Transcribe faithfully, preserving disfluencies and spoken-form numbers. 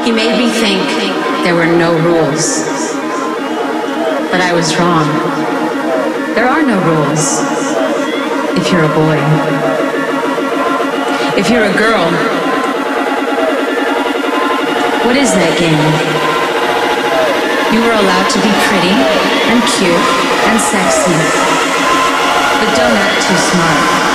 He made me think there were no rules. But I was wrong. There are no rules if you're a boy. If you're a girl, what is that game? You were allowed to be pretty and cute and sexy, but don't act too smart.